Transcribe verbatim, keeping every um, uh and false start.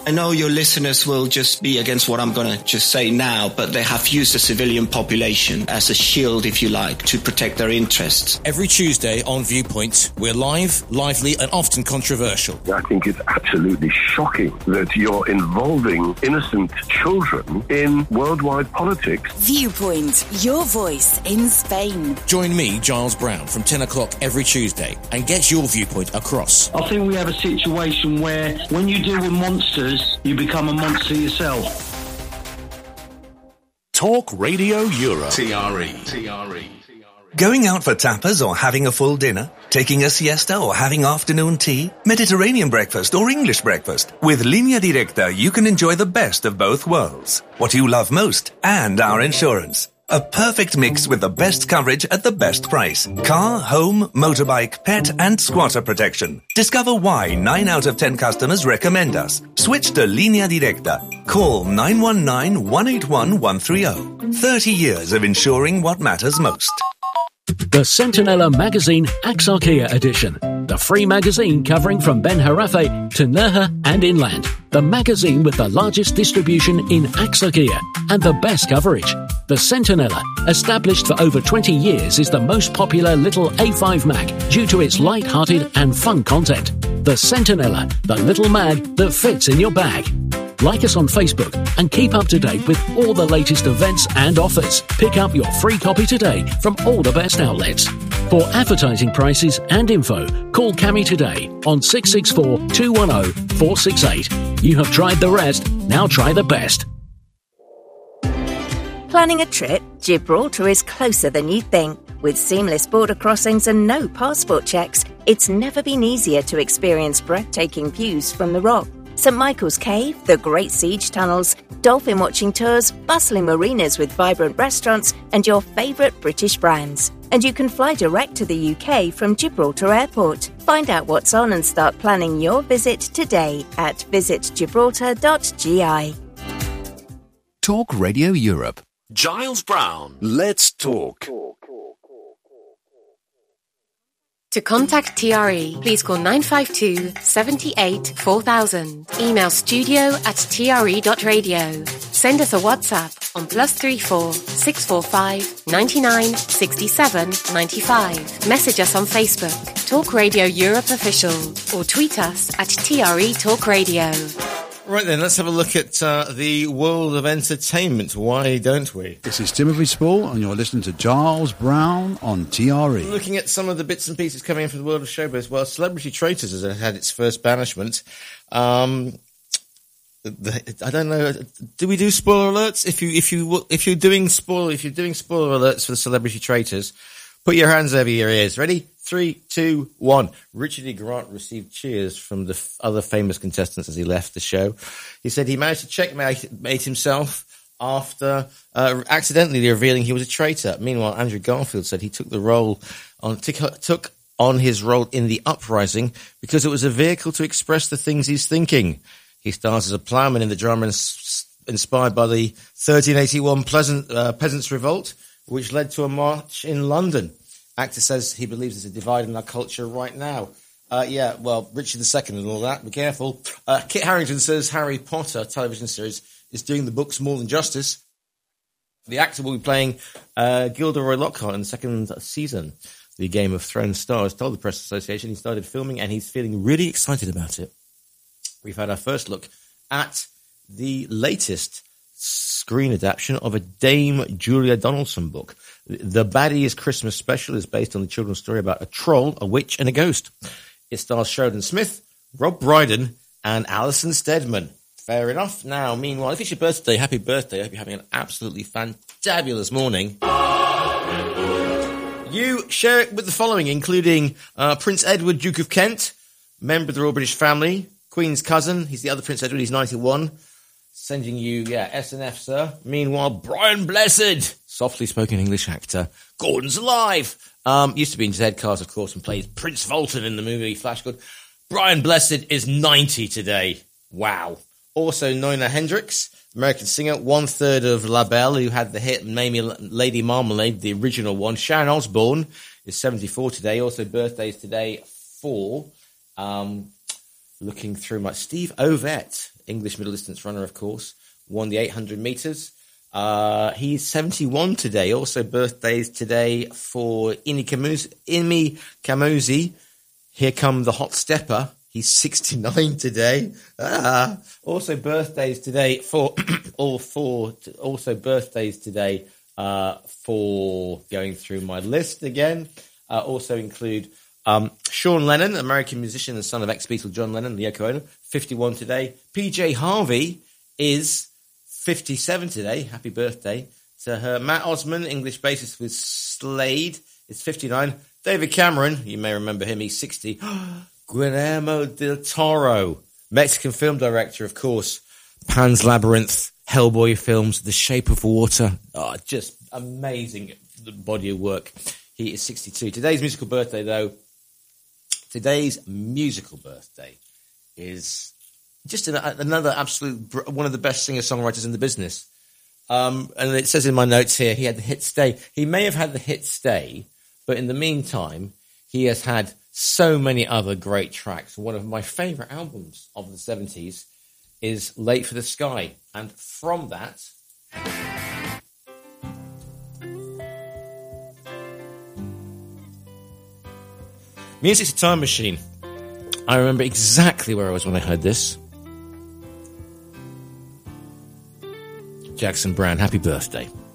I know your listeners will just be against what I'm going to just say now, but they have used the civilian population as a shield, if you like, to protect their interests. Every Tuesday on Viewpoint, we're live, lively and often controversial. I think it's absolutely shocking that you're involving innocent children in worldwide politics. Viewpoint, your voice in Spain. Join me, Giles Brown, from ten o'clock every Tuesday and get your viewpoint across. I think we have a situation where when you deal with monsters, you become a monster yourself. Talk Radio Europe. T R E. T R E. Going out for tapas or having a full dinner? Taking a siesta or having afternoon tea? Mediterranean breakfast or English breakfast? With Línea Directa, you can enjoy the best of both worlds. What you love most and our insurance. A perfect mix with the best coverage at the best price. Car, home, motorbike, pet and squatter protection. Discover why nine out of ten customers recommend us. Switch to Línea Directa. Call nine one nine, one eight one, one three zero. thirty years of insuring what matters most. The Centinela Magazine Axarquia Edition. The free magazine covering from Ben Harafe to Nerja and inland. The magazine with the largest distribution in Axarquia and the best coverage. The Centinela, established for over twenty years, is the most popular little A five mag due to its light-hearted and fun content. The Centinela, the little mag that fits in your bag. Like us on Facebook and keep up to date with all the latest events and offers. Pick up your free copy today from all the best outlets. For advertising prices and info, call Cami today on six six four, two one zero, four six eight. You have tried the rest, now try the best. Planning a trip? Gibraltar is closer than you think. With seamless border crossings and no passport checks, it's never been easier to experience breathtaking views from the Rock. Saint Michael's Cave, the Great Siege Tunnels, dolphin watching tours, bustling marinas with vibrant restaurants, and your favourite British brands. And you can fly direct to the U K from Gibraltar Airport. Find out what's on and start planning your visit today at visit gibraltar dot g i. Talk Radio Europe. Giles Brown. Let's talk. To contact T R E, please call nine five two, seven eight, four thousand. Email studio at t r e dot radio. Send us a WhatsApp on plus three four, six four five, nine nine, six seven, nine five. Message us on Facebook, Talk Radio Europe Official, or tweet us at T R E Talk Radio. Right then, let's have a look at uh, the world of entertainment. Why don't we? This is Timothy Spall, and you're listening to Giles Brown on T R E. Looking at some of the bits and pieces coming in from the world of showbiz. Well, Celebrity Traitors has had its first banishment. Um, the, I don't know. Do we do spoiler alerts? If you if you if you're doing spoiler if you're doing spoiler alerts for the Celebrity Traitors, put your hands over your ears. Ready? Three, two, one. Richard E. Grant received cheers from the f- other famous contestants as he left the show. He said he managed to checkmate himself after uh, accidentally revealing he was a traitor. Meanwhile, Andrew Garfield said he took the role on t- took on his role in The Uprising because it was a vehicle to express the things he's thinking. He stars as a ploughman in the drama ins- inspired by the thirteen eighty-one Pleasant, uh, Peasants' Revolt, which led to a march in London. Actor says he believes there's a divide in our culture right now. Uh, yeah, well, Richard the Second and all that, be careful. Uh, Kit Harington says Harry Potter television series is doing the books more than justice. The actor will be playing uh, Gilderoy Lockhart in the second season. The Game of Thrones star has told the Press Association he started filming and he's feeling really excited about it. We've had our first look at the latest screen adaptation of a Dame Julia Donaldson book. The Baddies Christmas Special is based on the children's story about a troll, a witch, and a ghost. It stars Sheridan Smith, Rob Brydon, and Alison Steadman. Fair enough. Now, meanwhile, if it's your birthday, happy birthday. I hope you're having an absolutely fantabulous morning. You share it with the following, including uh, Prince Edward, Duke of Kent, member of the Royal British Family, Queen's cousin. He's the other Prince Edward. He's ninety-one. Sending you, yeah, S N F, sir. Meanwhile, Brian Blessed, softly spoken English actor. Gordon's alive. Um, used to be in Zed Cars, of course, and played Prince Fulton in the movie Flash Gordon. Brian Blessed is ninety today. Wow. Also, Nona Hendricks, American singer, one third of La Belle, who had the hit Mamie Lady Marmalade, the original one. Sharon Osbourne is seventy-four today. Also, birthdays today for um, looking through my... Steve Ovett, English middle distance runner, of course, won the eight hundred metres. Uh, he's seventy-one today. Also birthdays today for Imi Kamuzi. Imi Kamuzi. Here come the hot stepper. He's sixty-nine today. Ah. Also birthdays today for all four. Also birthdays today uh, for going through my list again. Uh, also include um, Sean Lennon, American musician and son of ex-Beatle John Lennon, the Yoko Ono, fifty-one today. P J Harvey is fifty-seven today. Happy birthday to her. Matt Osman, English bassist with Slade, is fifty-nine. David Cameron, you may remember him, he's sixty. Guillermo del Toro, Mexican film director, of course. Pan's Labyrinth, Hellboy films, The Shape of Water. Oh, just amazing body of work. He is sixty-two. Today's musical birthday, though, today's musical birthday is just an, another absolute, one of the best singer-songwriters in the business. Um, and it says in my notes here, he had the hit Stay. He may have had the hit Stay, but in the meantime, he has had so many other great tracks. One of my favourite albums of the seventies is Late for the Sky. And from that... Music's a time machine. I remember exactly where I was when I heard this. Jackson Browne, happy birthday.